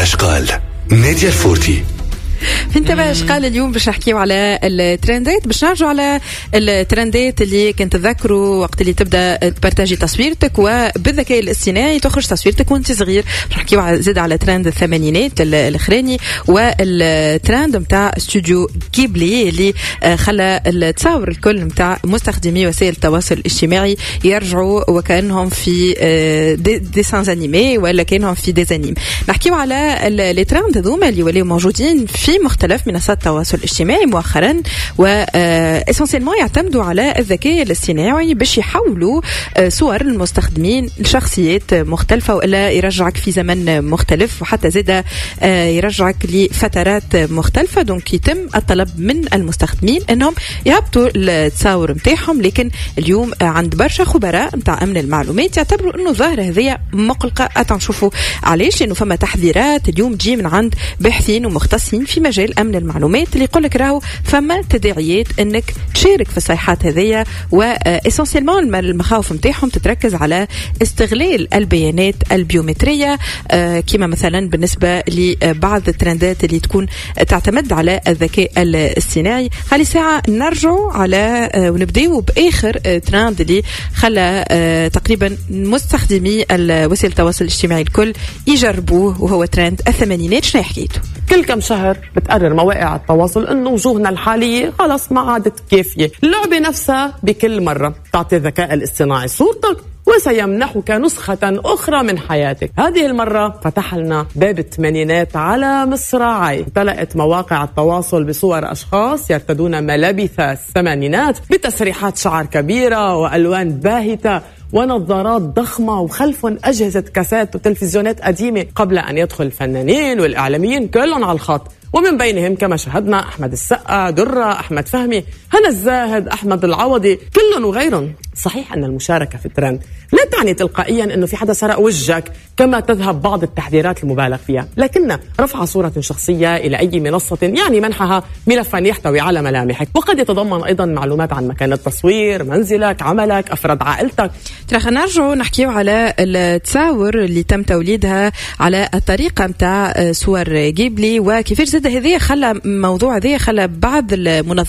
أشقال نادية الفورتي. انتبه اشقال اليوم باش نحكيو على الترندات، باش نرجعوا على الترندات اللي كنت تذكروا وقت اللي تبدا تبارتاجي تصويرتك وبالذكاء الاصطناعي تخرج تصويرتك وانت صغير. باش نحكيو زاد على ترند الثمانينات الاخراني والترند نتاع استوديو غيبلي اللي خلى التصاور الكل نتاع مستخدمي وسائل التواصل الاجتماعي يرجعوا وكانهم في ديسانز انيمي ولا كانهم في ديزانيم. نحكيو على الترند هذوما اللي ولاو موجودين في مختلف منصات التواصل الاجتماعي مؤخرا، واسنسيلمون يعتمدوا على الذكاء الاصطناعي باش يحولوا صور المستخدمين لشخصيات مختلفة، وإلا يرجعك في زمن مختلف وحتى زاد يرجعك لفترات مختلفة. دونك يتم الطلب من المستخدمين انهم يهبطوا التصاور نتاعهم، لكن اليوم عند برشا خبراء نتاع امن المعلومات يعتبروا انه ظاهرة هذه مقلقة. نشوفوا علاش، لانه فما تحذيرات اليوم تجي من عند باحثين ومختصين في مجال امن المعلومات اللي يقول لك راهو فما تداعيات انك تشارك في الصيحات هذية، واسنسيلمون المخاوف نتاعهم تتركز على استغلال البيانات البيومترية، كما مثلا بالنسبة لبعض الترندات اللي تكون تعتمد على الذكاء الاصطناعي. هذه ساعة نرجعوا على ونبدأوا بآخر ترند اللي خلى تقريبا مستخدمي وسائل التواصل الاجتماعي الكل يجربوه، وهو ترند الثمانينات. شنو حكيته؟ كل كم شهر بتقرر مواقع التواصل انه وجوهنا الحالية خلص ما عادت كافية. اللعبة نفسها بكل مرة تعطي الذكاء الاصطناعي صورتك وسيمنحك نسخة أخرى من حياتك. هذه المرة فتح لنا باب الثمانينات على مصراعي. امتلأت مواقع التواصل بصور أشخاص يرتدون ملابس الثمانينات بتسريحات شعر كبيرة وألوان باهتة ونظارات ضخمة، وخلفهم أجهزة كاسات وتلفزيونات قديمة، قبل أن يدخل الفنانين والإعلاميين كلهم على الخط، ومن بينهم كما شاهدنا أحمد السقا، درة، أحمد فهمي، هنا الزاهد، أحمد العوضي، كلهم وغيرهم. صحيح أن المشاركة في الترند لا تعني تلقائيا أنه في حدا سرق وجهك كما تذهب بعض التحذيرات المبالغ فيها، لكن رفع صورة شخصية إلى أي منصة يعني منحها ملفا يحتوي على ملامحك، وقد يتضمن أيضا معلومات عن مكان التصوير، منزلك، عملك، أفراد عائلتك. خلينا نرجعوا نحكيو على التصاور اللي تم توليدها على الطريقة متاع صور غيبلي، وكيفاش زاد هذه خلى موضوع هذه خلى بعض المنظمات